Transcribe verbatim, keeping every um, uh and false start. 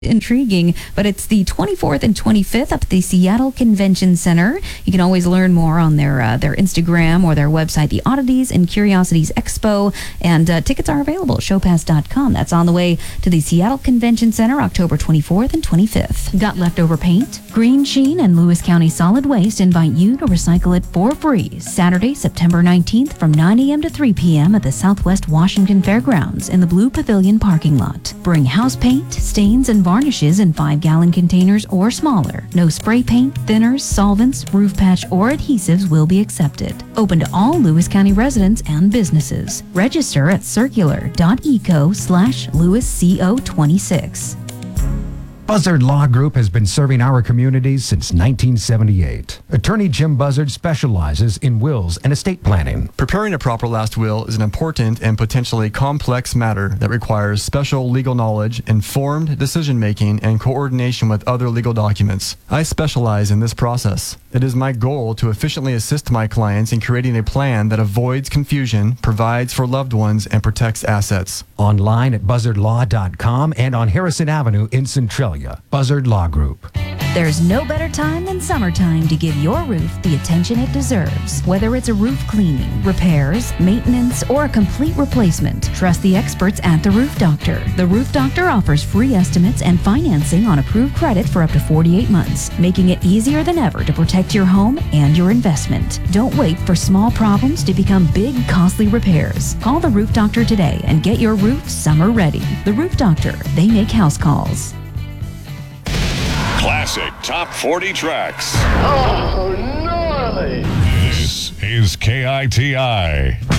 intriguing, but it's the twenty-fourth and twenty-fifth up at the Seattle Convention Center. You can always learn more on their uh, their Instagram or their website, the Oddities and Curiosities Expo, and uh, tickets are available at showpass dot com. That's on the way to the Seattle Convention Center, October twenty-fourth and twenty-fifth. Got leftover paint? Green Sheen and Lewis County Solid Waste invite you to recycle it for free Saturday, September nineteenth from nine a.m. to three p.m. at the Southwest Washington Fairgrounds in the Blue Pavilion parking lot. Bring house paint, stains, and varnishes in five-gallon containers or smaller. No spray paint, thinners, solvents, roof patch, or adhesives will be accepted. Open to all Lewis County residents and businesses. Register at circular.eco slash Lewis CO twenty-six. Buzzard Law Group has been serving our communities since nineteen seventy-eight. Attorney Jim Buzzard specializes in wills and estate planning. Preparing a proper last will is an important and potentially complex matter that requires special legal knowledge, informed decision-making, and coordination with other legal documents. I specialize in this process. It is my goal to efficiently assist my clients in creating a plan that avoids confusion, provides for loved ones, and protects assets. Online at buzzard law dot com and on Harrison Avenue in Centralia. Buzzard Law Group. There's no better time than summertime to give your roof the attention it deserves. Whether it's a roof cleaning, repairs, maintenance, or a complete replacement, trust the experts at The Roof Doctor. The Roof Doctor offers free estimates and financing on approved credit for up to forty-eight months, making it easier than ever to protect your home and your investment. Don't wait for small problems to become big, costly repairs. Call The Roof Doctor today and get your roof summer ready. The Roof Doctor, they make house calls. Classic Top forty Tracks. Oh, gnarly! This is K I T I.